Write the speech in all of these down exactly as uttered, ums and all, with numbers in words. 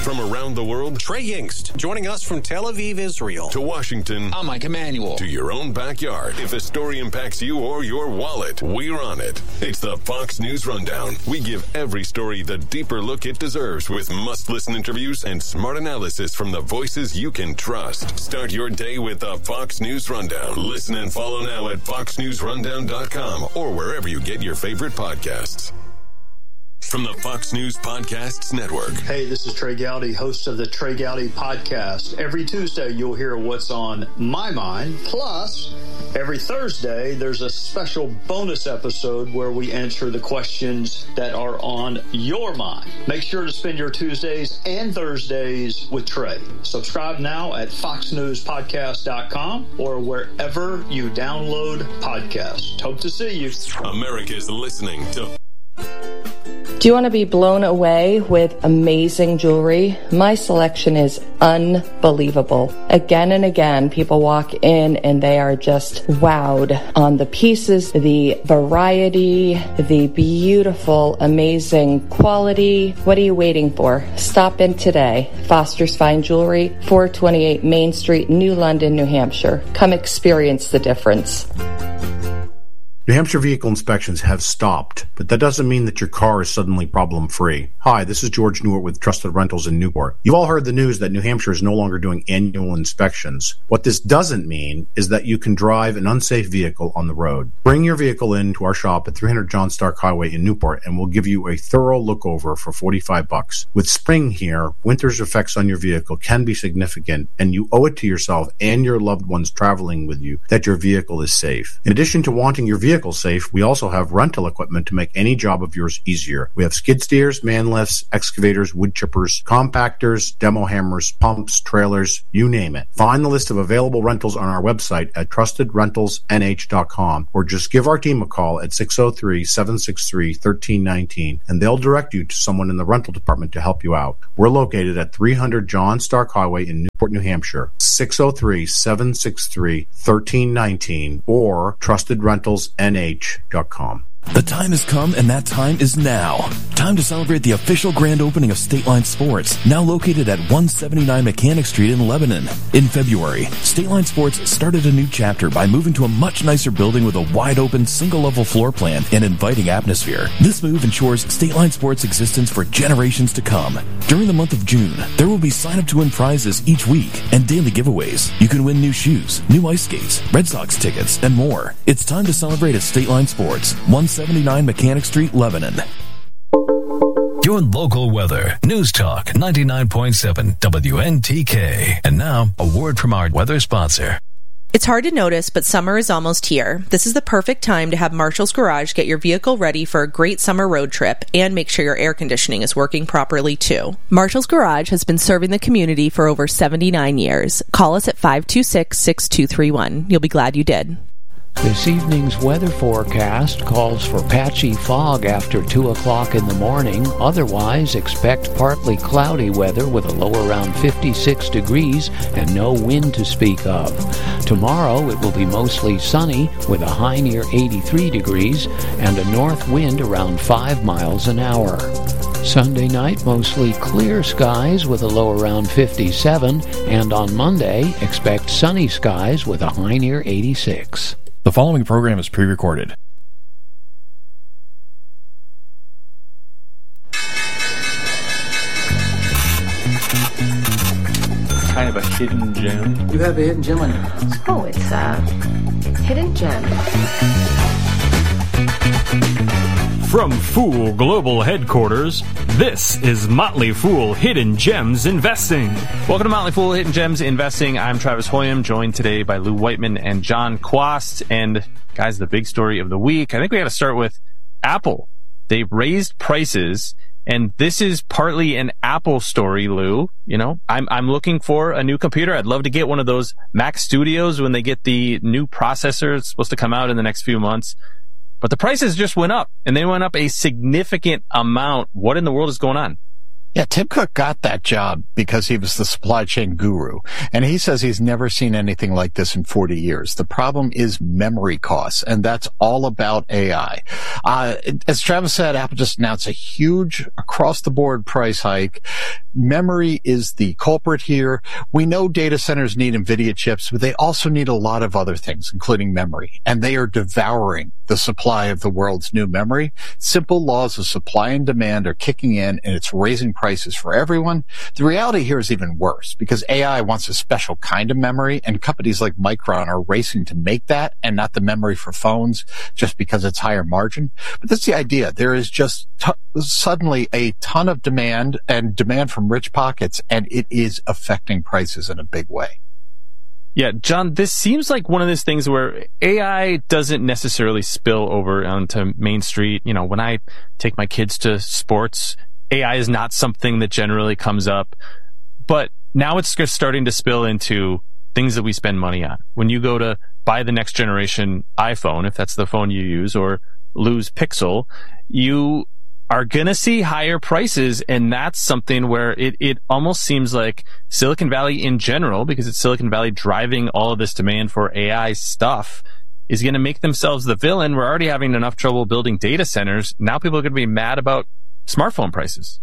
From around the world, Trey Yingst, joining us from Tel Aviv, Israel. To Washington. I'm Mike Emanuel. To your own backyard. If a story impacts you or your wallet, we're on it. It's the Fox News Rundown. We give every story the deeper look it deserves with must-listen interviews and smart analysis from the voices you can trust. Start your day with the Fox News Rundown. Listen and follow now at fox news rundown dot com or wherever you get your favorite podcasts. From the Fox News Podcasts Network. Hey, this is Trey Gowdy, host of the Trey Gowdy Podcast. Every Tuesday, you'll hear what's on my mind. Plus, every Thursday, there's a special bonus episode where we answer the questions that are on your mind. Make sure to spend your Tuesdays and Thursdays with Trey. Subscribe now at fox news podcast dot com or wherever you download podcasts. Hope to see you. America's listening to... Do you want to be blown away with amazing jewelry? My selection is unbelievable. Again and again, people walk in and they are just wowed on the pieces, the variety, the beautiful, amazing quality. What are you waiting for? Stop in today. Foster's Fine Jewelry, four twenty-eight Main Street, New London, New Hampshire. Come experience the difference. New Hampshire vehicle inspections have stopped, but that doesn't mean that your car is suddenly problem-free. Hi, this is George Newart with Trusted Rentals in Newport. You've all heard the news that New Hampshire is no longer doing annual inspections. What this doesn't mean is that you can drive an unsafe vehicle on the road. Bring your vehicle in to our shop at three hundred John Stark Highway in Newport, and we'll give you a thorough look-over for forty-five bucks. With spring here, winter's effects on your vehicle can be significant, and you owe it to yourself and your loved ones traveling with you that your vehicle is safe. In addition to wanting your vehicle safe, we also have rental equipment to make any job of yours easier. We have skid steers, man lifts, excavators, wood chippers, compactors, demo hammers, pumps, trailers, you name it. Find the list of available rentals on our website at trusted rentals n h dot com or just give our team a call at six oh three, seven six three, one three one nine and they'll direct you to someone in the rental department to help you out. We're located at three hundred John Stark Highway in Newport, New Hampshire, six oh three, seven six three, one three one nine or trusted rentals n h dot com. The time has come, and that time is now. Time to celebrate the official grand opening of State Line Sports, now located at one seventy-nine Mechanic Street in Lebanon. In February, State Line Sports started a new chapter by moving to a much nicer building with a wide-open, single-level floor plan and inviting atmosphere. This move ensures State Line Sports' existence for generations to come. During the month of June, there will be sign-up-to-win prizes each week and daily giveaways. You can win new shoes, new ice skates, Red Sox tickets, and more. It's time to celebrate at State Line Sports, one seventy-nine Mechanic Street, Lebanon. Your local weather. News Talk ninety-nine point seven W N T K. And now, a word from our weather sponsor. It's hard to notice, but summer is almost here. This is the perfect time to have Marshall's Garage get your vehicle ready for a great summer road trip and make sure your air conditioning is working properly, too. Marshall's Garage has been serving the community for over seventy-nine years. Call us at five two six, six two three one. You'll be glad you did. This evening's weather forecast calls for patchy fog after two o'clock in the morning. Otherwise, expect partly cloudy weather with a low around fifty-six degrees and no wind to speak of. Tomorrow, it will be mostly sunny with a high near eighty-three degrees and a north wind around five miles an hour. Sunday night, mostly clear skies with a low around fifty-seven, and on Monday, expect sunny skies with a high near eighty-six. The following program is pre-recorded. Kind of a hidden gem. You have a hidden gem on your house. Oh, it's a hidden gem. From Fool Global Headquarters, this is Motley Fool Hidden Gems Investing. Welcome to Motley Fool Hidden Gems Investing. I'm Travis Hoyam, joined today by Lou Whiteman and John Quast. And guys, the big story of the week, I think we got to start with Apple. They've raised prices, and this is partly an Apple story, Lou. You know, I'm I'm looking for a new computer. I'd love to get one of those Mac Studios when they get the new processor. It's supposed to come out in the next few months. But the prices just went up, and they went up a significant amount. What in the world is going on? Yeah, Tim Cook got that job because he was the supply chain guru. And he says he's never seen anything like this in forty years. The problem is memory costs, and that's all about A I. Uh, as Travis said, Apple just announced a huge across-the-board price hike. Memory is the culprit here. We know data centers need NVIDIA chips, but they also need a lot of other things, including memory. And they are devouring the supply of the world's new memory. Simple laws of supply and demand are kicking in, and it's raising prices for everyone. The reality here is even worse because A I wants a special kind of memory, and companies like Micron are racing to make that and not the memory for phones just because it's higher margin. But that's the idea. There is just t- suddenly a ton of demand and demand from rich pockets, and it is affecting prices in a big way. Yeah, John, this seems like one of those things where A I doesn't necessarily spill over onto Main Street. You know, when I take my kids to sports, A I is not something that generally comes up. But now it's just starting to spill into things that we spend money on. When you go to buy the next generation iPhone, if that's the phone you use, or lose Pixel, you are going to see higher prices, and that's something where it, it almost seems like Silicon Valley in general, because it's Silicon Valley driving all of this demand for A I stuff, is going to make themselves the villain. We're already having enough trouble building data centers. Now people are going to be mad about smartphone prices.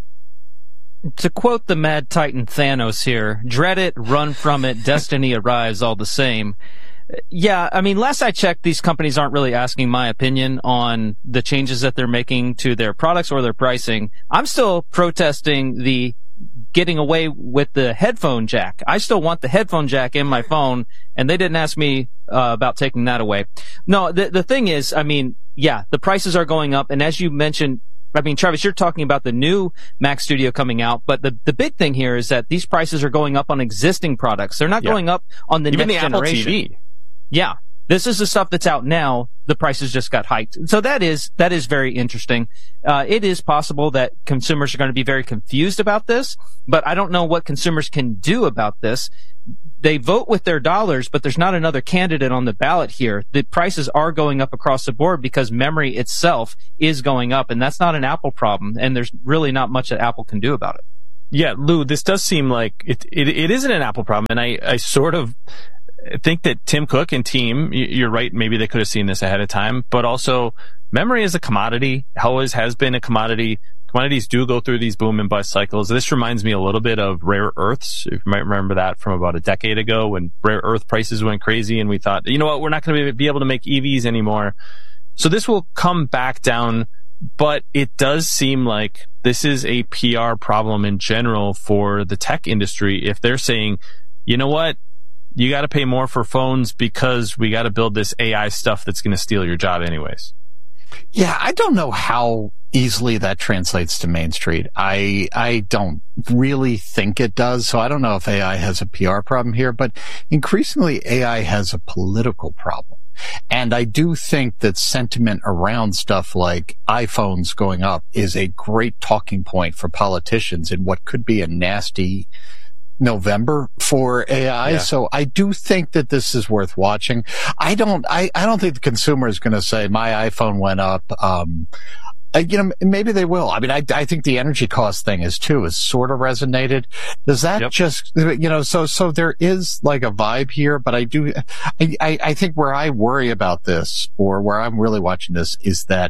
To quote the mad titan Thanos here, dread it, run from it, destiny arrives all the same. Yeah, I mean, last I checked, these companies aren't really asking my opinion on the changes that they're making to their products or their pricing. I'm still protesting the getting away with the headphone jack. I still want the headphone jack in my phone, and they didn't ask me uh, about taking that away. No, the the thing is, I mean, yeah, the prices are going up, and as you mentioned, I mean, Travis, you're talking about the new Mac Studio coming out, but the, the big thing here is that these prices are going up on existing products. They're not yeah. going up on the Even next the generation. Apple T V. Yeah. This is the stuff that's out now. The prices just got hiked. So that is, that is very interesting. Uh, it is possible that consumers are going to be very confused about this, but I don't know what consumers can do about this. They vote with their dollars, but there's not another candidate on the ballot here. The prices are going up across the board because memory itself is going up, and that's not an Apple problem, and there's really not much that Apple can do about it. Yeah, Lou, this does seem like it, it, it isn't an Apple problem, and I, I sort of I think that Tim Cook and team, you're right, maybe they could have seen this ahead of time, but also memory is a commodity, always has been a commodity. Commodities do go through these boom and bust cycles. This reminds me a little bit of rare earths. If you might remember that from about a decade ago when rare earth prices went crazy and we thought, you know what, we're not going to be able to make E Vs anymore. So this will come back down, but it does seem like this is a P R problem in general for the tech industry. If they're saying, you know what, you got to pay more for phones because we got to build this A I stuff that's going to steal your job anyways. Yeah, I don't know how easily that translates to Main Street. I I don't really think it does, so I don't know if A I has a P R problem here, but increasingly A I has a political problem. And I do think that sentiment around stuff like iPhones going up is a great talking point for politicians in what could be a nasty November for A I. Yeah. So I do think that this is worth watching. I don't, I, I don't think the consumer is going to say my iPhone went up. Um, you know, maybe they will. I mean, I, I think the energy cost thing is too, is sort of resonated. Does that yep. just, you know, so, so there is like a vibe here, but I do, I, I, I think where I worry about this or where I'm really watching this is that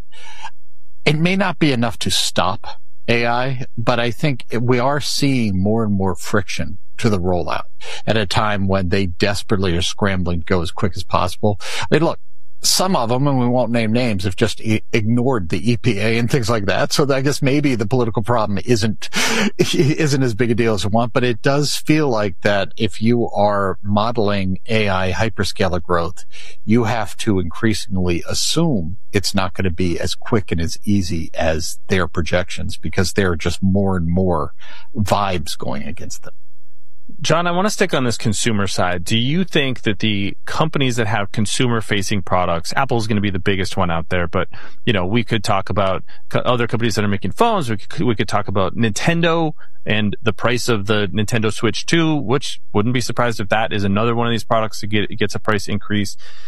it may not be enough to stop A I, but I think we are seeing more and more friction to the rollout at a time when they desperately are scrambling to go as quick as possible. I mean, look, some of them, and we won't name names, have just I- ignored the E P A and things like that. So I guess maybe the political problem isn't isn't as big a deal as we want, but it does feel like that if you are modeling A I hyperscaler growth, you have to increasingly assume it's not going to be as quick and as easy as their projections because there are just more and more vibes going against them. John, I want to stick on this consumer side. Do you think that the companies that have consumer-facing products, Apple's going to be the biggest one out there, but, you know, we could talk about other companies that are making phones. We could, we could talk about Nintendo and the price of the Nintendo Switch two, which wouldn't be surprised if that is another one of these products that get, gets a price increase.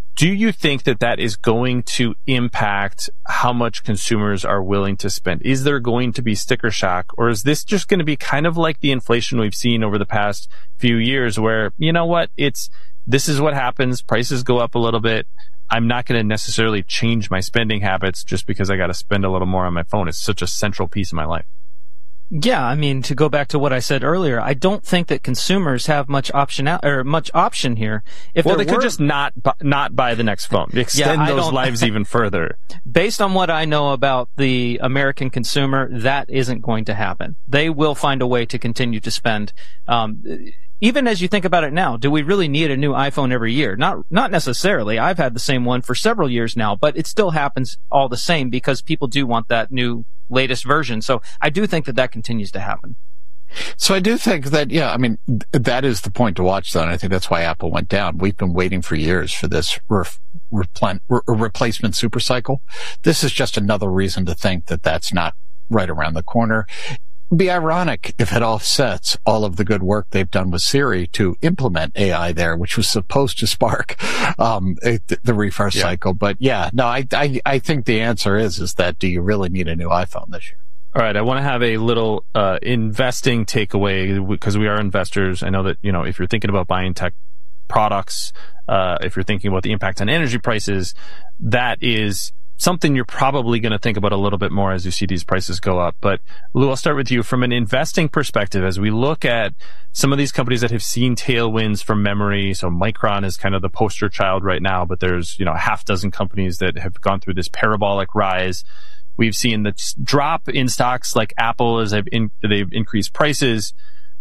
Do you think that that is going to impact how much consumers are willing to spend? Is there going to be sticker shock, or is this just going to be kind of like the inflation we've seen over the past few years where, you know what, it's this is what happens, prices go up a little bit. I'm not going to necessarily change my spending habits just because I got to spend a little more on my phone. It's such a central piece of my life. Yeah, I mean, to go back to what I said earlier, I don't think that consumers have much option out, or much option here. If well, they were, could just not bu- not buy the next phone. Extend yeah, those lives even further. Based on what I know about the American consumer, that isn't going to happen. They will find a way to continue to spend. Um, even as you think about it now, do we really need a new iPhone every year? Not not necessarily. I've had the same one for several years now, but it still happens all the same because people do want that new latest version. So I do think that that continues to happen. So I do think that, yeah, I mean, th- that is the point to watch, though, and I think that's why Apple went down. We've been waiting for years for this re- replen- re- replacement supercycle. This is just another reason to think that that's not right around the corner. It'd be ironic if it offsets all of the good work they've done with Siri to implement A I there, which was supposed to spark um, it, the refresh yeah. cycle. But yeah, no, I, I I think the answer is is that do you really need a new iPhone this year? All right, I want to have a little uh, investing takeaway because we are investors. I know that, you know, if you're thinking about buying tech products, uh, if you're thinking about the impact on energy prices, that is something you're probably going to think about a little bit more as you see these prices go up. But Lou, I'll start with you. From an investing perspective, as we look at some of these companies that have seen tailwinds from memory, so Micron is kind of the poster child right now, but there's, you know, a half dozen companies that have gone through this parabolic rise. We've seen the drop in stocks like Apple as they've, in, they've increased prices.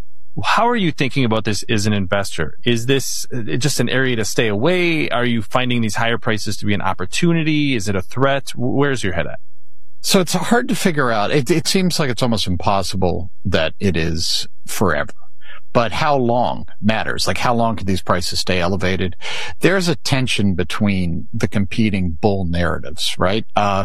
How are you thinking about this as an investor? Is this just an area to stay away? Are you finding these higher prices to be an opportunity? Is it a threat? Where's your head at? So it's hard to figure out. It, it seems like it's almost impossible that it is forever. But how long matters. Like, how long can these prices stay elevated? There's a tension between the competing bull narratives, right? Uh,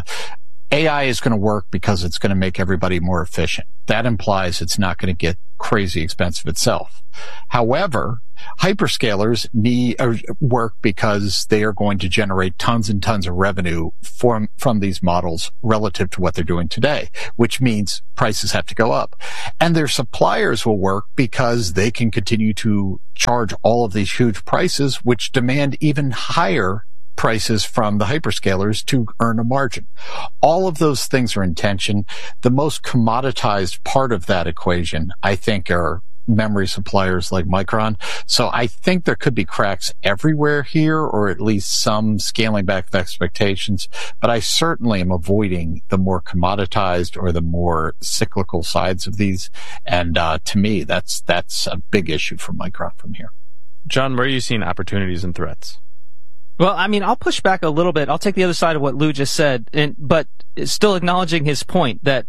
A I is going to work because it's going to make everybody more efficient. That implies it's not going to get crazy expensive itself. However, hyperscalers need uh, work because they are going to generate tons and tons of revenue from, from these models relative to what they're doing today, which means prices have to go up. And their suppliers will work because they can continue to charge all of these huge prices, which demand even higher prices from the hyperscalers to earn a margin. All of those things are in tension. The most commoditized part of that equation, I think, are memory suppliers like Micron. So I think there could be cracks everywhere here, or at least some scaling back of expectations. But I certainly am avoiding the more commoditized or the more cyclical sides of these. And uh, to me, that's that's a big issue for Micron from here. John, where are you seeing opportunities and threats? Well, I mean, I'll push back a little bit. I'll take the other side of what Lou just said, and but still acknowledging his point that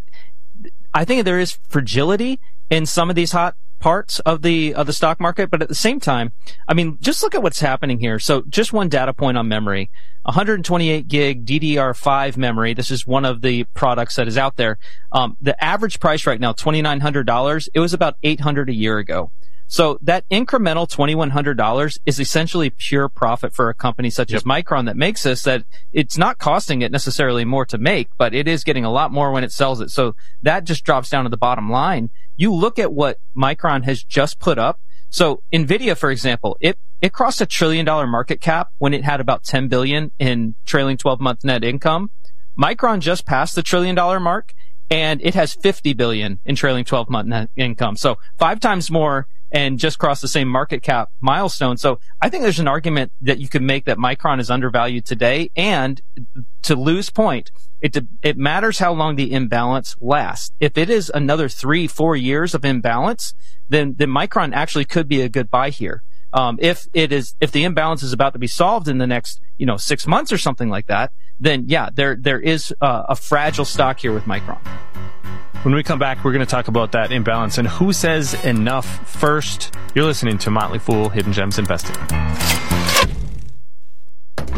I think there is fragility in some of these hot parts of the of the stock market, but at the same time, I mean, just look at what's happening here. So just one data point on memory. one hundred twenty-eight gig D D R five memory. This is one of the products that is out there. Um, the average price right now, twenty-nine hundred dollars. It was about eight hundred dollars a year ago. So that incremental twenty-one hundred dollars is essentially pure profit for a company such yep. as Micron that makes this, that it's not costing it necessarily more to make, but it is getting a lot more when it sells it. So that just drops down to the bottom line. You look at what Micron has just put up. So NVIDIA, for example, it, it crossed a trillion dollar market cap when it had about ten billion in trailing twelve month net income. Micron just passed the trillion dollar mark and it has fifty billion in trailing twelve month net income. So five times more and just crossed the same market cap milestone. So I think there's an argument that you could make that Micron is undervalued today. And to Lou's point, it it matters how long the imbalance lasts. If it is another three, four years of imbalance, then then Micron actually could be a good buy here. Um, if it is, if the imbalance is about to be solved in the next, you know, six months or something like that, then yeah, there there is uh, a fragile stock here with Micron. When we come back, we're going to talk about that imbalance and who says enough first. You're listening to Motley Fool Hidden Gems Investing.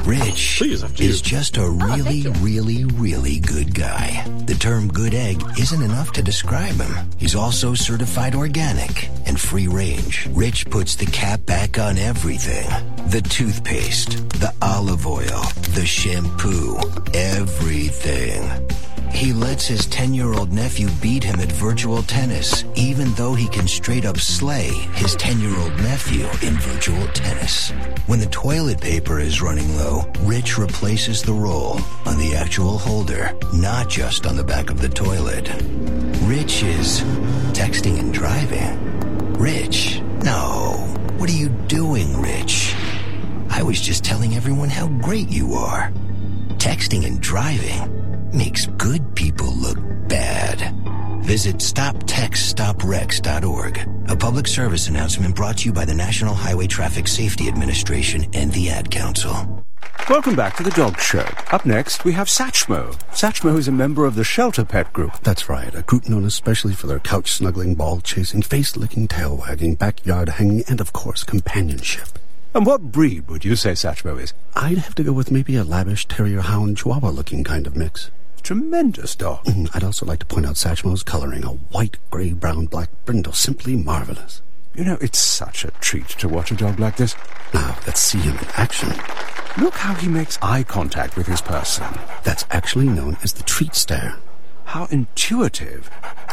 Rich Please, is just a really, oh, really, really good guy. The term good egg isn't enough to describe him. He's also certified organic and free range. Rich puts the cap back on everything. The toothpaste, the olive oil, the shampoo, everything. He lets his ten-year-old nephew beat him at virtual tennis, even though he can straight up slay his ten-year-old nephew in virtual tennis. When the toilet paper is running low, Rich replaces the roll on the actual holder, not just on the back of the toilet. Rich is texting and driving. Rich, no. What are you doing, Rich? I was just telling everyone how great you are. Texting and driving makes good people look bad. Visit stop text stop wrecks dot org. A public service announcement brought to you by the National Highway Traffic Safety Administration and the Ad Council. Welcome back to the Dog Show. Up next, we have Satchmo. Satchmo is a member of the Shelter Pet Group. That's right, a group known especially for their couch-snuggling, ball-chasing, face-licking, tail-wagging, backyard-hanging, and, of course, companionship. And what breed would you say Satchmo is? I'd have to go with maybe a lavish terrier-hound chihuahua-looking kind of mix. Tremendous dog. Mm, I'd also like to point out Satchmo's coloring, a white, grey, brown, black brindle, simply marvelous. You know, it's such a treat to watch a dog like this. Now, let's see him in action. Look how he makes eye contact with his person. That's actually known as the treat stare. How intuitive.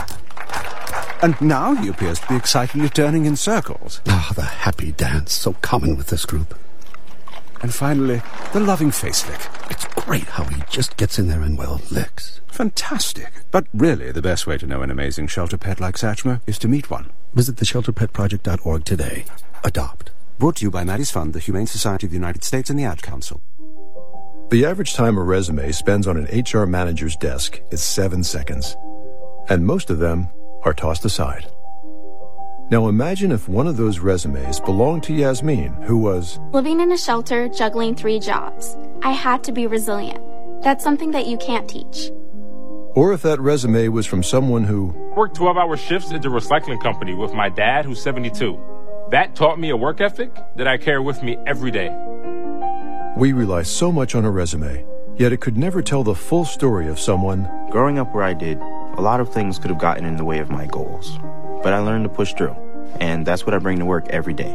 And now he appears to be excitedly turning in circles. Ah, the happy dance, so common with this group. And finally, the loving face lick. It's great how he just gets in there and, well, licks. Fantastic. But really, the best way to know an amazing shelter pet like Satchmo is to meet one. Visit the shelter pet project dot org today. Adopt. Brought to you by Maddie's Fund, the Humane Society of the United States, and the Ad Council. The average time a resume spends on an H R manager's desk is seven seconds. And most of them are tossed aside. Now imagine if one of those resumes belonged to Yasmin, who was living in a shelter, juggling three jobs. I had to be resilient. That's something that you can't teach. Or if that resume was from someone who worked twelve-hour shifts at the recycling company with my dad, who's seventy-two. That taught me a work ethic that I carry with me every day. We rely so much on a resume, yet it could never tell the full story of someone. Growing up where I did, a lot of things could have gotten in the way of my goals. But I learned to push through, and that's what I bring to work every day.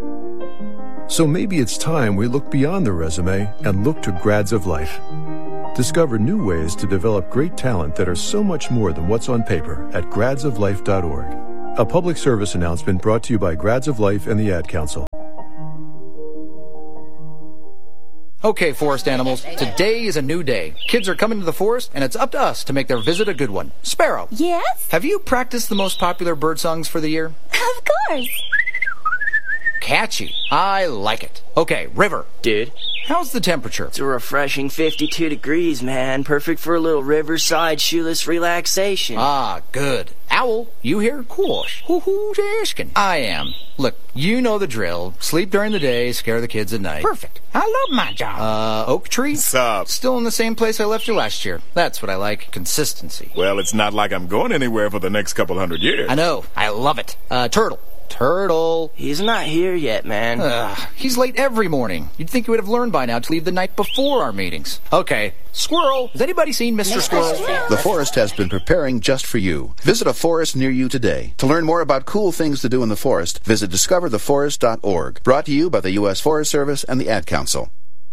So maybe it's time we look beyond the resume and look to Grads of Life. Discover new ways to develop great talent that are so much more than what's on paper at grads of life dot org. A public service announcement brought to you by Grads of Life and the Ad Council. Okay, forest animals, today is a new day. Kids are coming to the forest, and it's up to us to make their visit a good one. Sparrow. Yes? Have you practiced the most popular bird songs for the year? Of course. Catchy. I like it. Okay, River. Dude. How's the temperature? It's a refreshing fifty-two degrees, man. Perfect for a little riverside shoeless relaxation. Ah, good. Owl, you here? Course. Who's asking? I am. Look, you know the drill. Sleep during the day, scare the kids at night. Perfect. I love my job. Uh, Oak Tree? Sup? Still in the same place I left you last year. That's what I like. Consistency. Well, it's not like I'm going anywhere for the next couple hundred years. I know. I love it. Uh, Turtle. Turtle. He's not here yet, man. Uh, he's late every morning. You'd think he would have learned by now to leave the night before our meetings. Okay. Squirrel. Has anybody seen Mister Squirrel? The forest has been preparing just for you. Visit a forest near you today. To learn more about cool things to do in the forest, visit discover the forest dot org. Brought to you by the U S Forest Service and the Ad Council.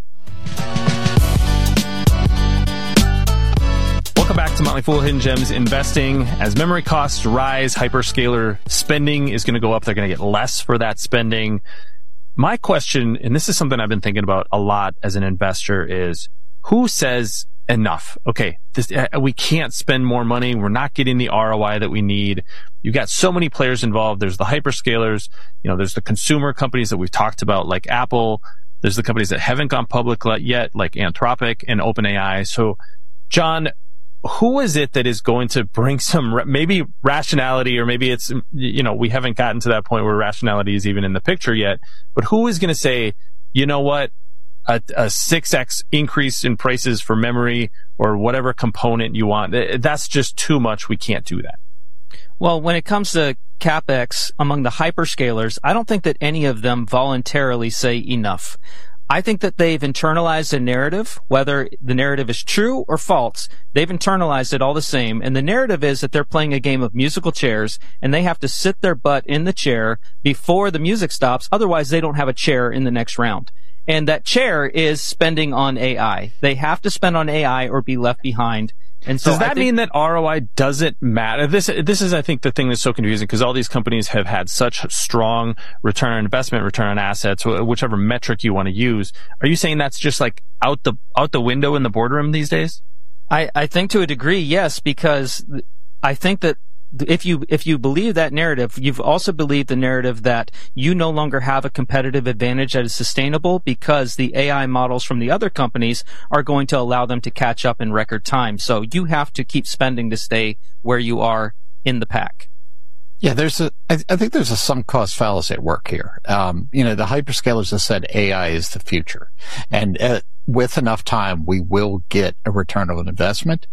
Welcome back to Motley Fool Hidden Gems Investing. As memory costs rise, hyperscaler spending is going to go up. They're going to get less for that spending. My question, and this is something I've been thinking about a lot as an investor, is who says enough? Okay, this, uh, we can't spend more money. We're not getting the R O I that we need. You've got so many players involved. There's the hyperscalers. You know, there's the consumer companies that we've talked about, like Apple. There's the companies that haven't gone public yet, like Anthropic and OpenAI. So, John, who is it that is going to bring some maybe rationality, or maybe it's, you know, we haven't gotten to that point where rationality is even in the picture yet, but who is going to say, you know what, a, a six X increase in prices for memory or whatever component you want, that's just too much. We can't do that. Well, when it comes to CapEx among the hyperscalers, I don't think that any of them voluntarily say enough. I think that they've internalized a narrative, whether the narrative is true or false. They've internalized it all the same. And the narrative is that they're playing a game of musical chairs and they have to sit their butt in the chair before the music stops. Otherwise, they don't have a chair in the next round. And that chair is spending on A I. They have to spend on A I or be left behind. And so does that think, mean that R O I doesn't matter? This this is, I think, the thing that's so confusing because all these companies have had such strong return on investment, return on assets, whichever metric you want to use. Are you saying that's just like out the out the window in the boardroom these days? I, I think to a degree, yes, because I think that if you if you believe that narrative, you've also believed the narrative that you no longer have a competitive advantage that is sustainable because the A I models from the other companies are going to allow them to catch up in record time. So you have to keep spending to stay where you are in the pack. Yeah, there's a, I, I think there's a sunk cost fallacy at work here. Um, you know, the hyperscalers have said A I is the future. And uh, with enough time, we will get a return on investment.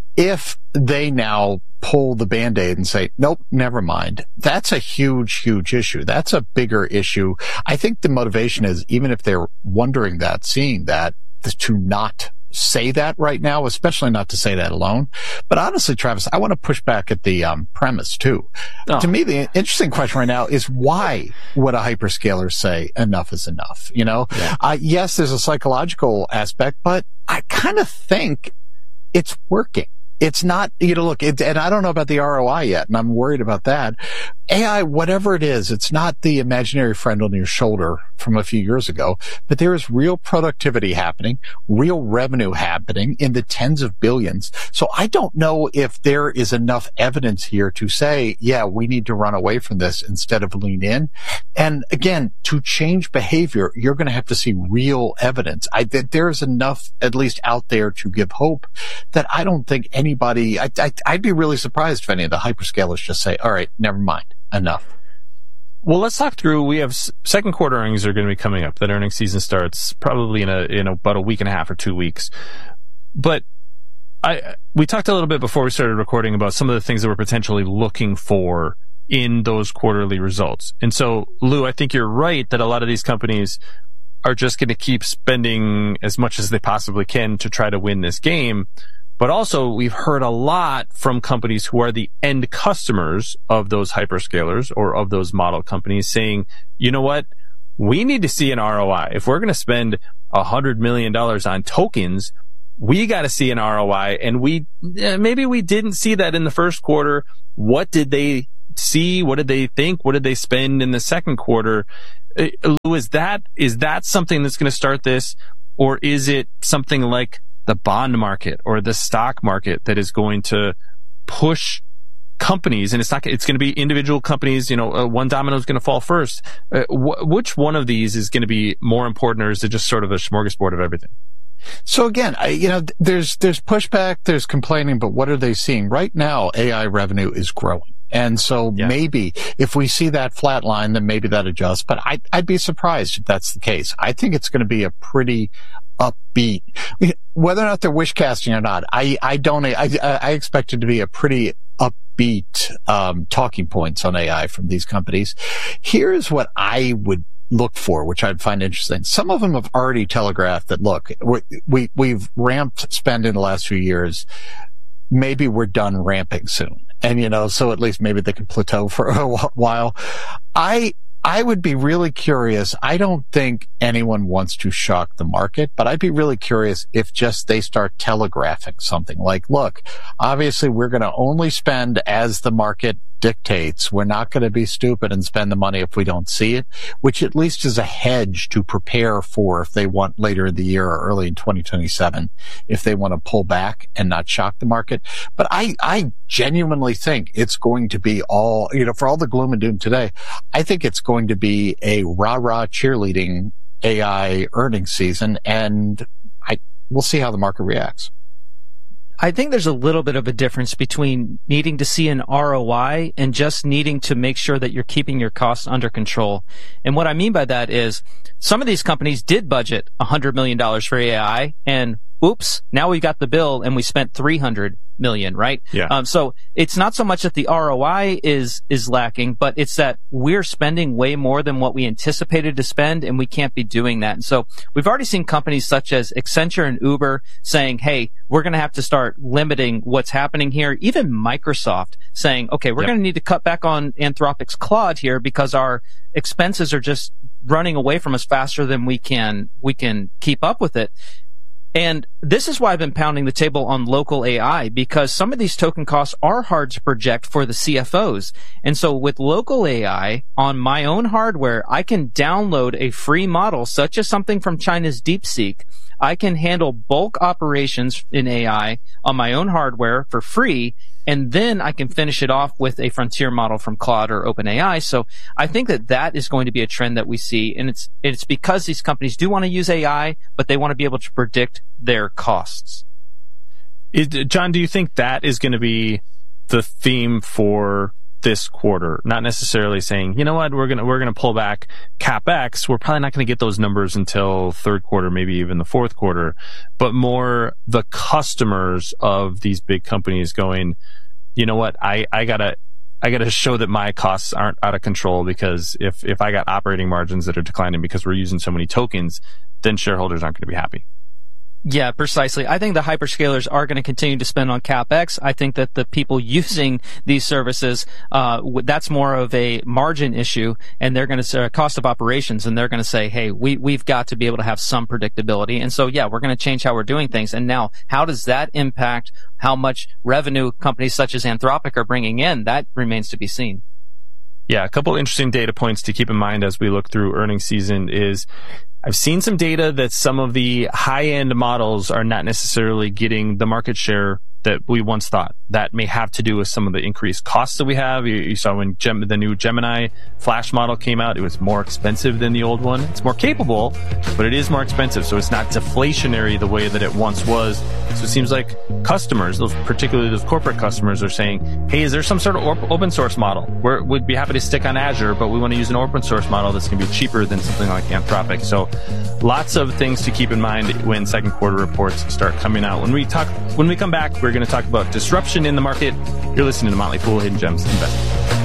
If they now pull the Band-Aid and say, nope, never mind, that's a huge, huge issue. That's a bigger issue. I think the motivation is, even if they're wondering that, seeing that, to not say that right now, especially not to say that alone. But honestly, Travis, I want to push back at the um, premise too. Oh. To me, the interesting question right now is why would a hyperscaler say enough is enough? You know, yeah. uh, yes, there's a psychological aspect, but I kind of think it's working. It's not, you know, look, it, and I don't know about the R O I yet, and I'm worried about that. A I, whatever it is, it's not the imaginary friend on your shoulder from a few years ago, but there is real productivity happening, real revenue happening in the tens of billions. So I don't know if there is enough evidence here to say, yeah, we need to run away from this instead of lean in. And again, to change behavior, you're going to have to see real evidence. I think there's enough, at least out there, to give hope that I don't think anybody, I, I, I'd be really surprised if any of the hyperscalers just say, all right, never mind. Enough. Well, let's talk through. We have second quarter earnings are going to be coming up. That earnings season starts probably in a in about a week and a half or two weeks. But I we talked a little bit before we started recording about some of the things that we're potentially looking for in those quarterly results. And so, Lou, I think you're right that a lot of these companies are just going to keep spending as much as they possibly can to try to win this game. But also, we've heard a lot from companies who are the end customers of those hyperscalers or of those model companies saying, you know what? We need to see an R O I. If we're going to spend one hundred million dollars on tokens, we got to see an R O I. And we, maybe we didn't see that in the first quarter. What did they see? What did they think? What did they spend in the second quarter? Lou, is that, is that something that's going to start this? Or is it something like the bond market or the stock market that is going to push companies? And it's not, it's going to be individual companies, you know, uh, one domino is going to fall first. Uh, wh- which one of these is going to be more important, or is it just sort of a smorgasbord of everything? So again, I, you know, there's, there's pushback, there's complaining, but what are they seeing? Right now, A I revenue is growing. And so yeah. maybe if we see that flat line, then maybe that adjusts. But I, I'd be surprised if that's the case. I think it's going to be a pretty upbeat, whether or not they're wish casting or not. I, I don't, I, I expect it to be a pretty upbeat, um, talking points on A I from these companies. Here's what I would look for, which I'd find interesting. Some of them have already telegraphed that, look, we, we, we've ramped spend in the last few years. Maybe we're done ramping soon. And, you know, so at least maybe they can plateau for a while. I, I would be really curious. I don't think anyone wants to shock the market, but I'd be really curious if just they start telegraphing something like, look, obviously we're going to only spend as the market dictates. We're not going to be stupid and spend the money if we don't see it, which at least is a hedge to prepare for if they want later in the year or early in twenty twenty-seven, if they want to pull back and not shock the market. But I, I genuinely think it's going to be all, you know, for all the gloom and doom today, I think it's going to be a rah-rah cheerleading A I earnings season, and I, we'll see how the market reacts. I think there's a little bit of a difference between needing to see an R O I and just needing to make sure that you're keeping your costs under control. And what I mean by that is some of these companies did budget one hundred million dollars for A I, and oops, now we got the bill and we spent three hundred million, right? Yeah. Um, so it's not so much that the R O I is, is lacking, but it's that we're spending way more than what we anticipated to spend, and we can't be doing that. And so we've already seen companies such as Accenture and Uber saying, hey, we're going to have to start limiting what's happening here. Even Microsoft saying, okay, we're Yep. going to need to cut back on Anthropic's Claude here because our expenses are just running away from us faster than we can, we can keep up with it. And this is why I've been pounding the table on local A I, because some of these token costs are hard to project for the C F Os. And so with local A I on my own hardware, I can download a free model, such as something from China's DeepSeek. I can handle bulk operations in A I on my own hardware for free, and then I can finish it off with a frontier model from Claude or OpenAI. So I think that that is going to be a trend that we see, and it's it's because these companies do want to use A I, but they want to be able to predict their costs. Is, John, do you think that is going to be the theme for this quarter? Not necessarily saying, you know what, we're gonna we're gonna pull back CapEx. We're probably not going to get those numbers until third quarter, maybe even the fourth quarter, but more the customers of these big companies going, you know what, I I gotta I gotta show that my costs aren't out of control, because if if I got operating margins that are declining because we're using so many tokens, then shareholders aren't going to be happy. Yeah, precisely. I think the hyperscalers are going to continue to spend on CapEx. I think that the people using these services, uh, that's more of a margin issue, and they're going to say cost of operations, and they're going to say, hey, we, we've got to be able to have some predictability. And so, yeah, we're going to change how we're doing things. And now, how does that impact how much revenue companies such as Anthropic are bringing in? That remains to be seen. Yeah, a couple interesting data points to keep in mind as we look through earnings season is I've seen some data that some of the high-end models are not necessarily getting the market share that we once thought. That may have to do with some of the increased costs that we have. You, you saw when Gem, the new Gemini Flash model came out, it was more expensive than the old one. It's more capable, but it is more expensive, so it's not deflationary the way that it once was. So it seems like customers, those, particularly those corporate customers, are saying, hey, is there some sort of op- open source model? We're, we'd be happy to stick on Azure, but we want to use an open source model that's going to be cheaper than something like Anthropic. So lots of things to keep in mind when second quarter reports start coming out. When we talk, when we come back, we're going to talk about disruption in the market. You're listening to Motley Fool Hidden Gems Investing.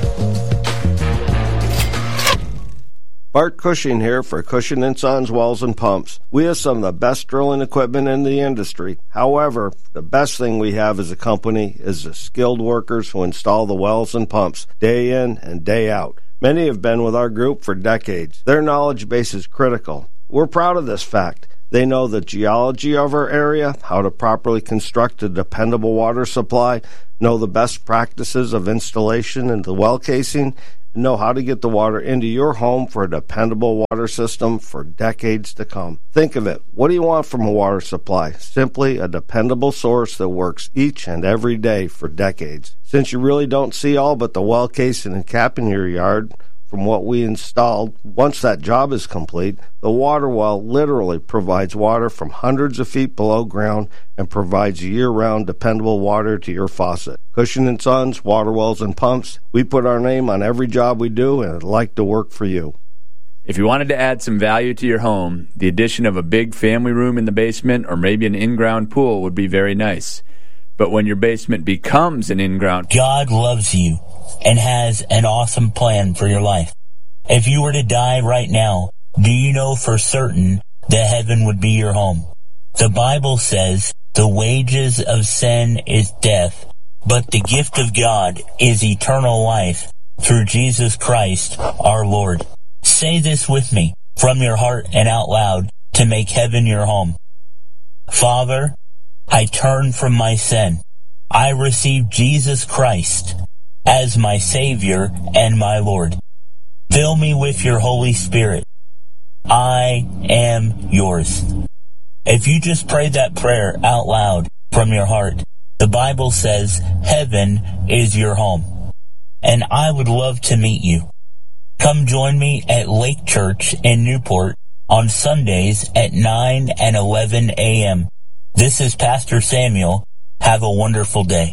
Bart Cushing here for Cushing and Sons Wells and Pumps. We have some of the best drilling equipment in the industry. However, the best thing we have as a company is the skilled workers who install the wells and pumps day in and day out. Many have been with our group for decades. Their knowledge base is critical. We're proud of this fact. They know the geology of our area, how to properly construct a dependable water supply, know the best practices of installation and the well casing, and know how to get the water into your home for a dependable water system for decades to come. Think of it. What do you want from a water supply? Simply a dependable source that works each and every day for decades. Since you really don't see all but the well casing and cap in your yard, from what we installed, once that job is complete, the water well literally provides water from hundreds of feet below ground and provides year-round dependable water to your faucet. Cushing and Sons, Water Wells and Pumps, we put our name on every job we do, and I'd like to work for you. If you wanted to add some value to your home, the addition of a big family room in the basement or maybe an in-ground pool would be very nice. But when your basement becomes an in-ground... God loves you and has an awesome plan for your life. If you were to die right now, do you know for certain that heaven would be your home? The Bible says the wages of sin is death, but the gift of God is eternal life through Jesus Christ our Lord. Say this with me from your heart and out loud to make heaven your home. Father, I turn from my sin. I receive Jesus Christ as my Savior and my Lord. Fill me with your Holy Spirit. I am yours. If you just prayed that prayer out loud from your heart, the Bible says heaven is your home. And I would love to meet you. Come join me at Lake Church in Newport on Sundays at nine and eleven a.m. This is Pastor Samuel. Have a wonderful day.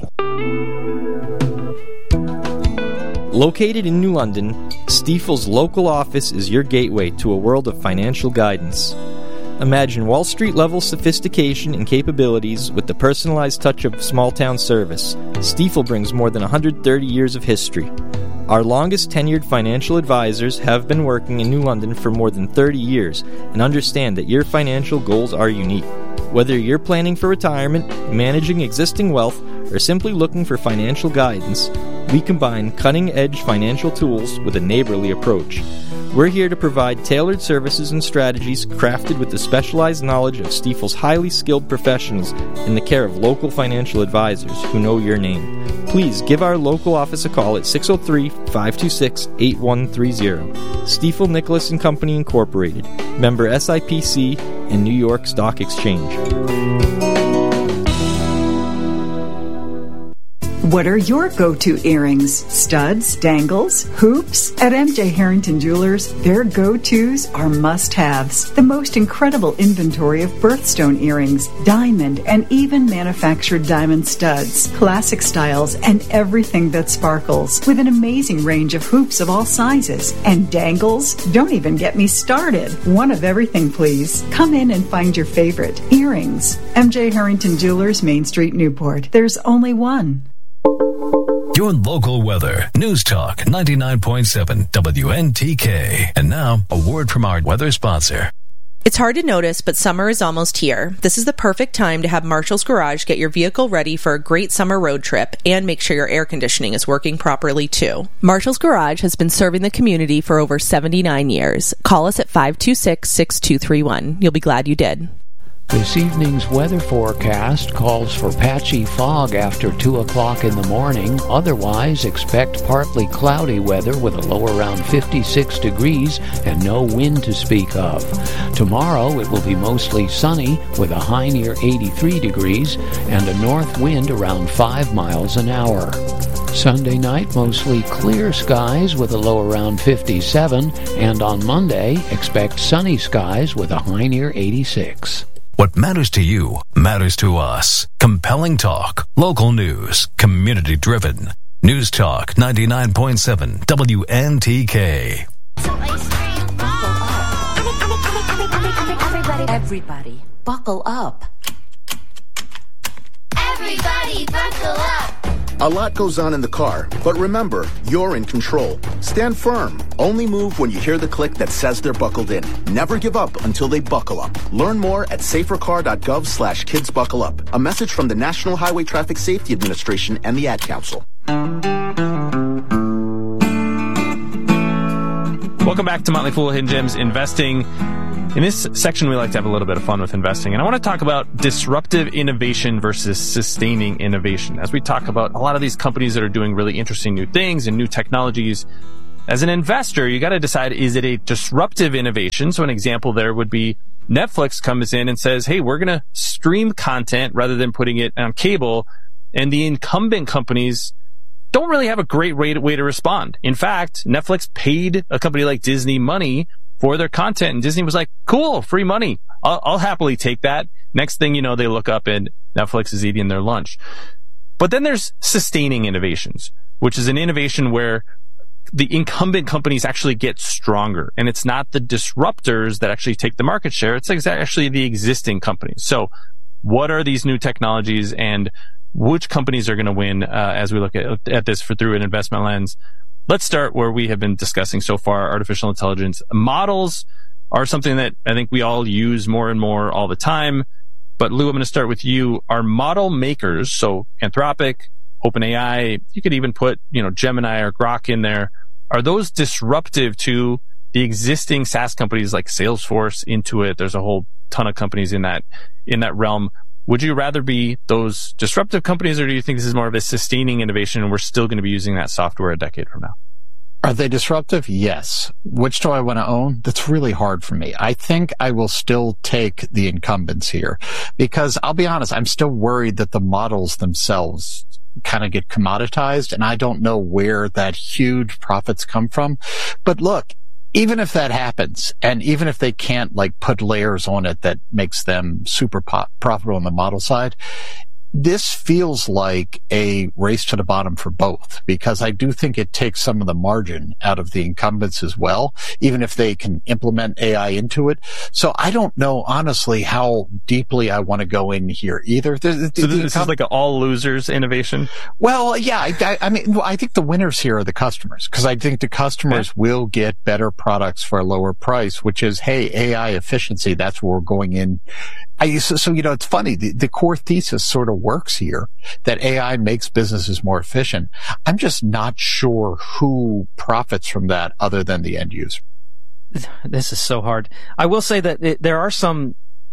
Located in New London, Stifel's local office is your gateway to a world of financial guidance. Imagine Wall Street-level sophistication and capabilities with the personalized touch of small-town service. Stifel brings more than one hundred thirty years of history. Our longest tenured financial advisors have been working in New London for more than thirty years and understand that your financial goals are unique. Whether you're planning for retirement, managing existing wealth, or simply looking for financial guidance, we combine cutting-edge financial tools with a neighborly approach. We're here to provide tailored services and strategies crafted with the specialized knowledge of Stifel's highly skilled professionals in the care of local financial advisors who know your name. Please give our local office a call at six oh three, five two six, eight one three zero. Stifel Nicholas and Company Incorporated, member S I P C and New York Stock Exchange. What are your go-to earrings? Studs, dangles, hoops? At M J Harrington Jewelers, their go-tos are must-haves. The most incredible inventory of birthstone earrings, diamond, and even manufactured diamond studs, classic styles, and everything that sparkles, with an amazing range of hoops of all sizes. And dangles? Don't even get me started. One of everything, please. Come in and find your favorite. Earrings. M J Harrington Jewelers, Main Street, Newport. There's only one. Your local weather. News Talk ninety-nine point seven W N T K. And now, a word from our weather sponsor. It's hard to notice, but summer is almost here. This is the perfect time to have Marshall's Garage get your vehicle ready for a great summer road trip and make sure your air conditioning is working properly, too. Marshall's Garage has been serving the community for over seventy-nine years. Call us at five two six, six two three one. You'll be glad you did. This evening's weather forecast calls for patchy fog after two o'clock in the morning. Otherwise, expect partly cloudy weather with a low around fifty-six degrees and no wind to speak of. Tomorrow, it will be mostly sunny with a high near eighty-three degrees and a north wind around five miles an hour. Sunday night, mostly clear skies with a low around fifty-seven, and on Monday, expect sunny skies with a high near eighty-six. What matters to you matters to us. Compelling talk, local news, community driven. News Talk ninety-nine point seven W N T K. Everybody, buckle up. Everybody, buckle up. A lot goes on in the car, but remember, you're in control. Stand firm. Only move when you hear the click that says they're buckled in. Never give up until they buckle up. Learn more at safercar.gov slash kids buckle up. A message from the National Highway Traffic Safety Administration and the Ad Council. Welcome back to Motley Fool Hidden Gems Investing. In this section, we like to have a little bit of fun with investing, and I want to talk about disruptive innovation versus sustaining innovation. As we talk about a lot of these companies that are doing really interesting new things and new technologies, as an investor, you got to decide, is it a disruptive innovation? So an example there would be Netflix comes in and says, hey, we're going to stream content rather than putting it on cable, and the incumbent companies don't really have a great way to, way to respond. In fact, Netflix paid a company like Disney money for their content, and Disney was like, cool, free money. I'll, I'll happily take that. Next thing you know, they look up and Netflix is eating their lunch. But then there's sustaining innovations, which is an innovation where the incumbent companies actually get stronger. And it's not the disruptors that actually take the market share. It's actually the existing companies. So what are these new technologies and which companies are going to win uh, as we look at, at this for, through an investment lens? Let's start where we have been discussing so far, artificial intelligence. Models are something that I think we all use more and more all the time. But Lou, I'm going to start with you. Are model makers, so Anthropic, OpenAI, you could even put, you know, Gemini or Grok in there. Are those disruptive to the existing SaaS companies like Salesforce, Intuit? There's a whole ton of companies in that, in that realm. Would you rather be those disruptive companies, or do you think this is more of a sustaining innovation and we're still going to be using that software a decade from now? Are they disruptive? Yes. Which do I want to own? That's really hard for me. I think I will still take the incumbents here because I'll be honest, I'm still worried that the models themselves kind of get commoditized, and I don't know where that huge profits come from. But look, even if that happens, and even if they can't like put layers on it that makes them super po- profitable on the model side, this feels like a race to the bottom for both, because I do think it takes some of the margin out of the incumbents as well, even if they can implement A I into it. So I don't know, honestly, how deeply I want to go in here either. The, the, so this incum- is like an all losers innovation? Well, yeah, I, I mean, I think the winners here are the customers, because I think the customers yeah. will get better products for a lower price, which is, hey, A I efficiency, that's where we're going in. I, so, so, you know, it's funny. The, the core thesis sort of works here, that A I makes businesses more efficient. I'm just not sure who profits from that other than the end user. This is so hard. I will say that it, there are some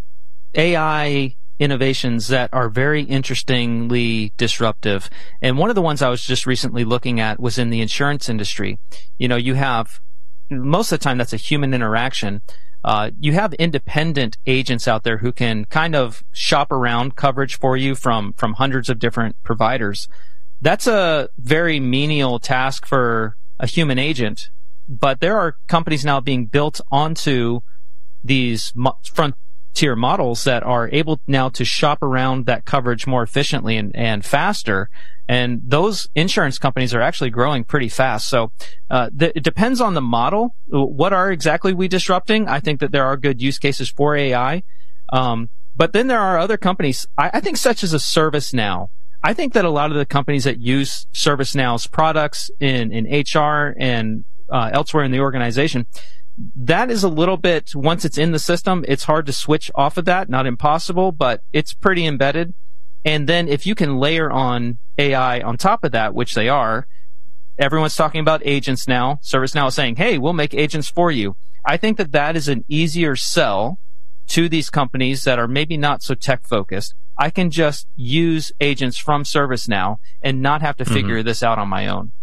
A I innovations that are very interestingly disruptive. And one of the ones I was just recently looking at was in the insurance industry. You know, you have, most of the time that's a human interaction. Uh, you have independent agents out there who can kind of shop around coverage for you from, from hundreds of different providers. That's a very menial task for a human agent, but there are companies now being built onto these mo- frontier models that are able now to shop around that coverage more efficiently and, and faster. And those insurance companies are actually growing pretty fast. So uh, th- it depends on the model. What are exactly we disrupting? I think that there are good use cases for A I. Um, but then there are other companies, I, I think such as a ServiceNow. I think that a lot of the companies that use ServiceNow's products in, in H R and uh, elsewhere in the organization, that is a little bit, once it's in the system, it's hard to switch off of that. Not impossible, but it's pretty embedded. And then if you can layer on A I on top of that, which they are, everyone's talking about agents now. ServiceNow is saying, hey, we'll make agents for you. I think that that is an easier sell to these companies that are maybe not so tech focused. I can just use agents from ServiceNow and not have to figure mm-hmm. this out on my own.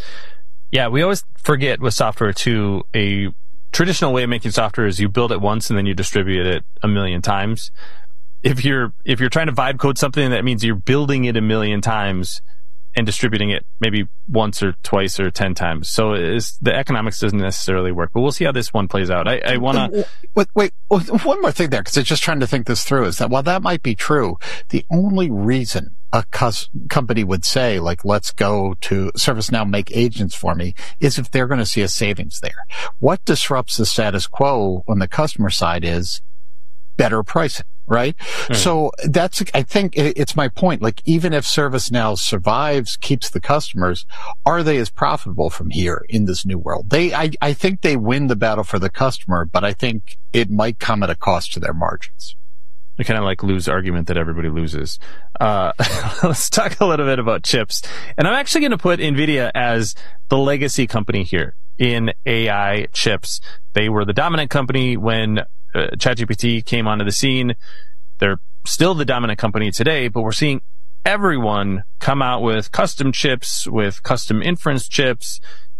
Yeah, we always forget with software too, a traditional way of making software is you build it once and then you distribute it a million times. If you're if you're trying to vibe code something, that means you're building it a million times and distributing it maybe once or twice or ten times. So it's, the economics doesn't necessarily work. But we'll see how this one plays out. I, I want to... Wait, wait, one more thing there, because I'm just trying to think this through, is that while that might be true, the only reason a cus- company would say, like, let's go to ServiceNow, make agents for me, is if they're going to see a savings there. What disrupts the status quo on the customer side is better pricing. Right? Mm. So that's, I think it's my point. Like, even if ServiceNow survives, keeps the customers, are they as profitable from here in this new world? They, I, I think they win the battle for the customer, but I think it might come at a cost to their margins. We kind of like lose argument that everybody loses. Uh, let's talk a little bit about chips. And I'm actually going to put NVIDIA as the legacy company here in A I chips. They were the dominant company when Uh, ChatGPT came onto the scene. They're still the dominant company today, but we're seeing everyone come out with custom chips, with custom inference chips.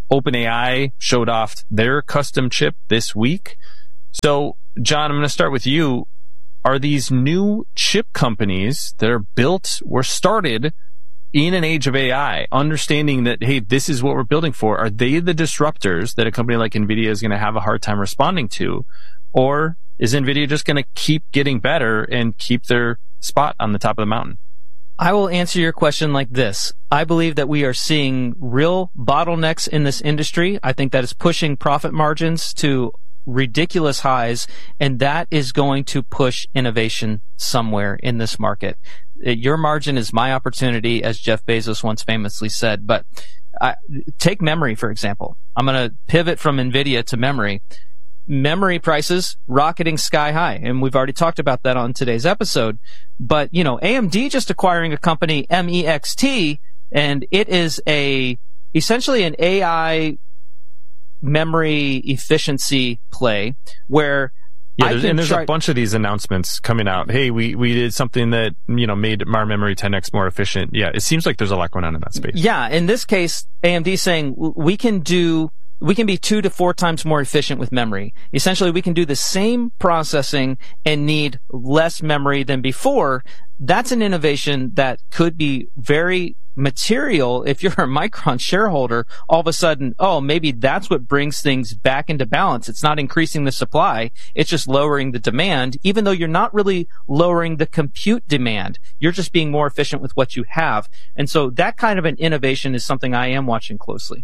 OpenAI showed off their custom chip this week. So, John, I'm going to start with you. Are these new chip companies that are built or started in an age of A I, understanding that, hey, this is what we're building for, are they the disruptors that a company like NVIDIA is going to have a hard time responding to? Or is NVIDIA just going to keep getting better and keep their spot on the top of the mountain? I will answer your question like this. I believe that we are seeing real bottlenecks in this industry. I think that is pushing profit margins to ridiculous highs, and that is going to push innovation somewhere in this market. Your margin is my opportunity, as Jeff Bezos once famously said. But I, take memory, for example. I'm going to pivot from NVIDIA to memory. Memory prices rocketing sky high, and we've already talked about that on today's episode. But, you know, A M D just acquiring a company, M E X T, and it is a essentially an A I memory efficiency play where yeah, there's, and there's chart- a bunch of these announcements coming out. Hey, we, we did something that, you know, made our memory ten x more efficient. Yeah, it seems like there's a lot going on in that space. Yeah, in this case, A M D saying we can do we can be two to four times more efficient with memory. Essentially, we can do the same processing and need less memory than before. That's an innovation that could be very material if you're a Micron shareholder. All of a sudden, oh, maybe that's what brings things back into balance. It's not increasing the supply. It's just lowering the demand, even though you're not really lowering the compute demand. You're just being more efficient with what you have. And so that kind of an innovation is something I am watching closely.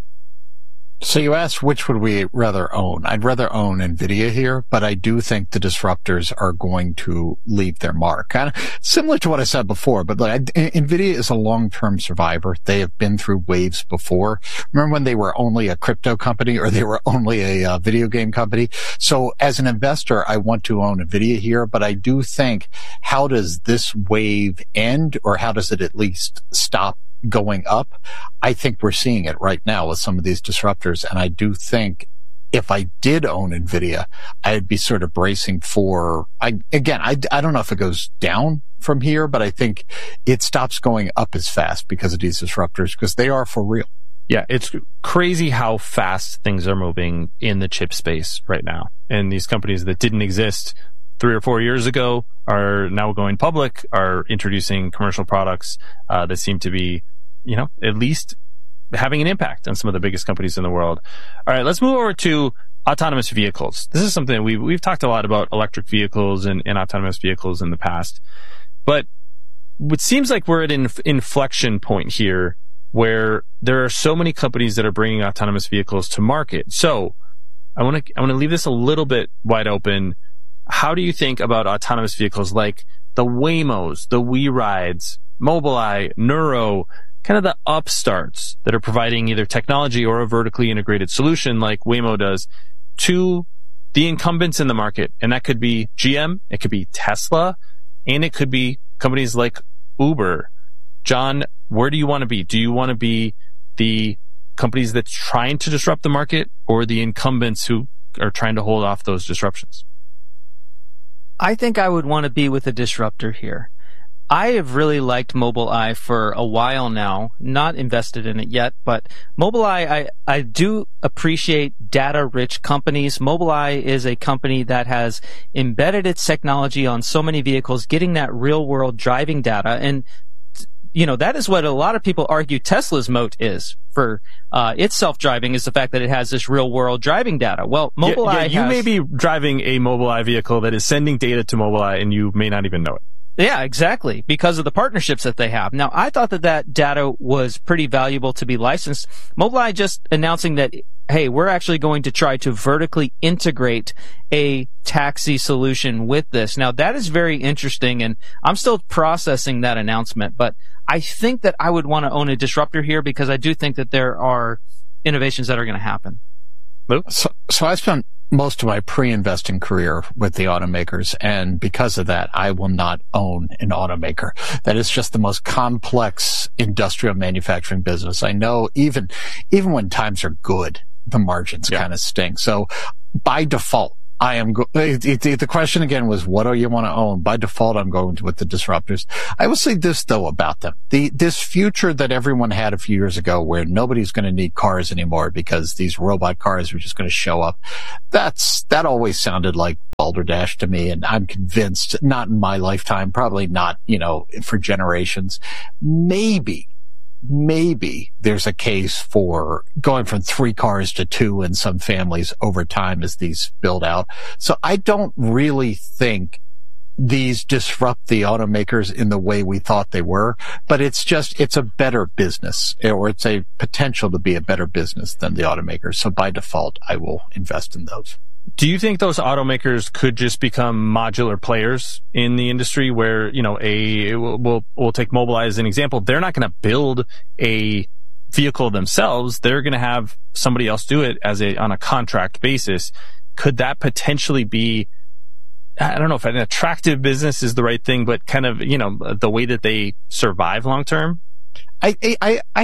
So you asked which would we rather own. I'd rather own NVIDIA here, but I do think the disruptors are going to leave their mark. Kind of similar to what I said before, but like, NVIDIA is a long-term survivor. They have been through waves before. Remember when they were only a crypto company or they were only a uh, video game company? So as an investor, I want to own NVIDIA here, but I do think, how does this wave end, or how does it at least stop going up? I think we're seeing it right now with some of these disruptors. And I do think if I did own NVIDIA, I'd be sort of bracing for, I, again, I, I don't know if it goes down from here, but I think it stops going up as fast because of these disruptors, because they are for real. Yeah, it's crazy how fast things are moving in the chip space right now. And these companies that didn't exist three or four years ago are now going public, are introducing commercial products uh, that seem to be, you know, at least having an impact on some of the biggest companies in the world. All right, let's move over to autonomous vehicles. This is something that we've, we've talked a lot about electric vehicles and, and autonomous vehicles in the past. But it seems like we're at an inflection point here where there are so many companies that are bringing autonomous vehicles to market. So I want to I want to leave this a little bit wide open. How do you think about autonomous vehicles like the Waymos, the WeRides, Mobileye, Nuro, kind of the upstarts that are providing either technology or a vertically integrated solution like Waymo does to the incumbents in the market? And that could be G M, it could be Tesla, and it could be companies like Uber. John, where do you want to be? Do you want to be the companies that's trying to disrupt the market, or the incumbents who are trying to hold off those disruptions? I think I would want to be with a disruptor here. I have really liked Mobileye for a while now, not invested in it yet, but Mobileye, I, I do appreciate data-rich companies. Mobileye is a company that has embedded its technology on so many vehicles, getting that real-world driving data. And, you know, that is what a lot of people argue Tesla's moat is for uh, its self-driving, is the fact that it has this real-world driving data. Well, Mobileye yeah, yeah, you has, may be driving a Mobileye vehicle that is sending data to Mobileye, and you may not even know it. Yeah, exactly, because of the partnerships that they have. Now, I thought that that data was pretty valuable to be licensed. Mobileye just announcing that, hey, we're actually going to try to vertically integrate a taxi solution with this. Now, that is very interesting, and I'm still processing that announcement, but I think that I would want to own a disruptor here because I do think that there are innovations that are going to happen. So, so I spent most of my pre-investing career with the automakers, and because of that, I will not own an automaker. That is just the most complex industrial manufacturing business. I know even, even when times are good, the margins yeah. kind of stink. So by default, I am go- the question again was, what do you want to own? By default, I'm going with the disruptors. I will say this though about them. The, this future that everyone had a few years ago where nobody's going to need cars anymore because these robot cars are just going to show up. That's, that always sounded like balderdash to me. And I'm convinced, not in my lifetime, probably not, you know, for generations. Maybe. Maybe there's a case for going from three cars to two in some families over time as these build out. So I don't really think these disrupt the automakers in the way we thought they were, but it's just, it's a better business, or it's a potential to be a better business than the automakers. So by default, I will invest in those. Do you think those automakers could just become modular players in the industry where, you know, a, we'll, we'll take Mobileye as an example. They're not going to build a vehicle themselves. They're going to have somebody else do it as a, on a contract basis. Could that potentially be, I don't know if an attractive business is the right thing, but kind of, you know, the way that they survive long term? I, I, I,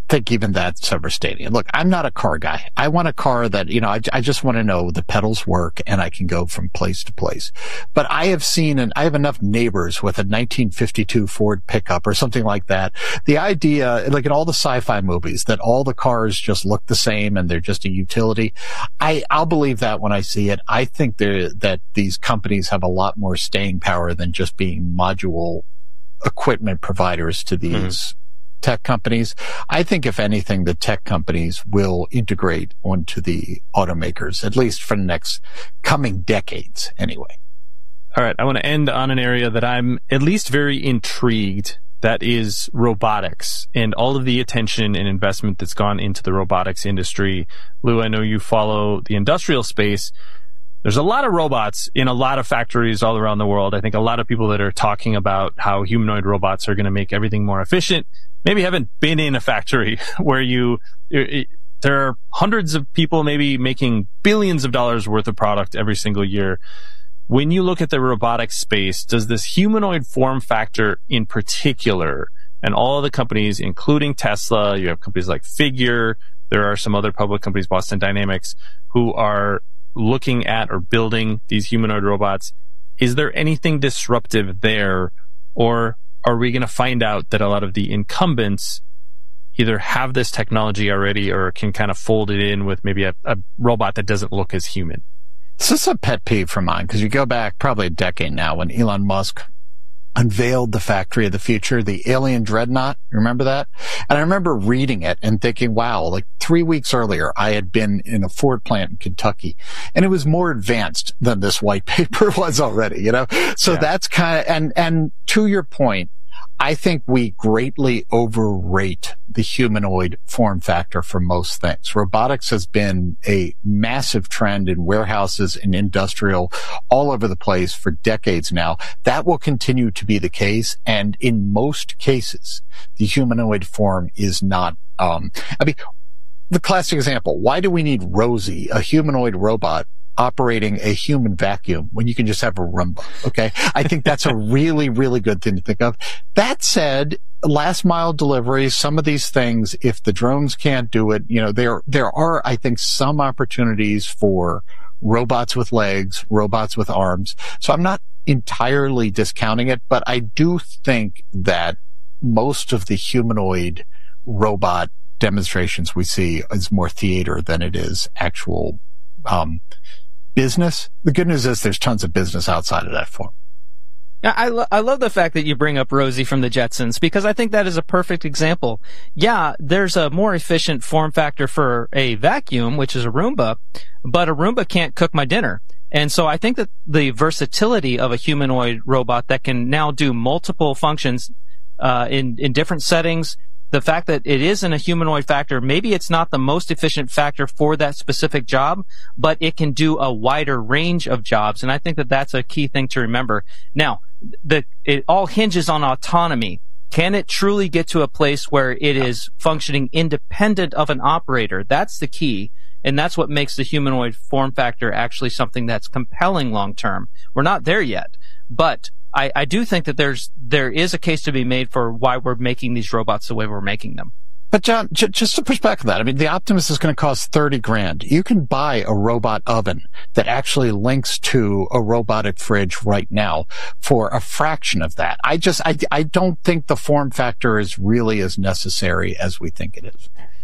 think even that's overstating. Look, I'm not a car guy. I want a car that, you know, I, I just want to know the pedals work and I can go from place to place. But I have seen, and I have enough neighbors with a nineteen fifty-two Ford pickup or something like that. The idea, like in all the sci-fi movies, that all the cars just look the same and they're just a utility. I, I'll believe that when I see it. I think that these companies have a lot more staying power than just being module equipment providers to these mm-hmm. tech companies. I think, if anything, the tech companies will integrate onto the automakers, at least for the next coming decades anyway. All right. I want to end on an area that I'm at least very intrigued. That is robotics and all of the attention and investment that's gone into the robotics industry. Lou, I know you follow the industrial space. There's a lot of robots in a lot of factories all around the world. I think a lot of people that are talking about how humanoid robots are going to make everything more efficient maybe haven't been in a factory where you, it, there are hundreds of people maybe making billions of dollars worth of product every single year. When you look at the robotics space, does this humanoid form factor in particular, and all of the companies, including Tesla, you have companies like Figure, there are some other public companies, Boston Dynamics, who are looking at or building these humanoid robots. Is there anything disruptive there, or are we going to find out that a lot of the incumbents either have this technology already or can kind of fold it in with maybe a, a robot that doesn't look as human? This is a pet peeve for mine, because you go back probably a decade now when Elon Musk unveiled the factory of the future, the alien dreadnought. Remember that? And I remember reading it and thinking, wow, like three weeks earlier, I had been in a Ford plant in Kentucky, and it was more advanced than this white paper was already, you know? So yeah. that's kind of, and, and to your point, I think we greatly overrate the humanoid form factor for most things. Robotics has been a massive trend in warehouses and industrial all over the place for decades now. That will continue to be the case. And in most cases, the humanoid form is not, um, I mean, the classic example, why do we need Rosie, a humanoid robot, operating a human vacuum when you can just have a Roomba? Okay. I think that's a really, really good thing to think of. That said, last mile deliveries, some of these things, if the drones can't do it, you know, there, there are, I think, some opportunities for robots with legs, robots with arms. So I'm not entirely discounting it, but I do think that most of the humanoid robot demonstrations we see is more theater than it is actual, um, business. The good news is there's tons of business outside of that form. Yeah, I, lo- I love the fact that you bring up Rosie from the Jetsons, because I think that is a perfect example. Yeah, there's a more efficient form factor for a vacuum, which is a Roomba, but a Roomba can't cook my dinner. And so I think that the versatility of a humanoid robot that can now do multiple functions uh, in, in different settings, the fact that it isn't a humanoid factor, maybe it's not the most efficient factor for that specific job, but it can do a wider range of jobs. And I think that that's a key thing to remember. Now, the, it all hinges on autonomy. Can it truly get to a place where it is functioning independent of an operator? That's the key. And that's what makes the humanoid form factor actually something that's compelling long term. We're not there yet, but I, I do think that there's there is a case to be made for why we're making these robots the way we're making them. But John, j- just to push back on that, I mean, the Optimus is going to cost thirty grand. You can buy a robot oven that actually links to a robotic fridge right now for a fraction of that. I just, I, I don't think the form factor is really as necessary as we think it is.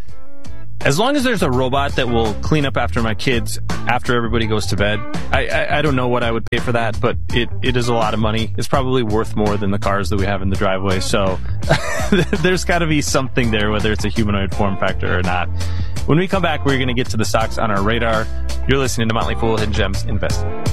As long as there's a robot that will clean up after my kids after everybody goes to bed, I, I, I don't know what I would pay for that, but it, it is a lot of money. It's probably worth more than the cars that we have in the driveway. So there's got to be something there, whether it's a humanoid form factor or not. When we come back, we're going to get to the stocks on our radar. You're listening to Motley Fool Hidden Gems Investing.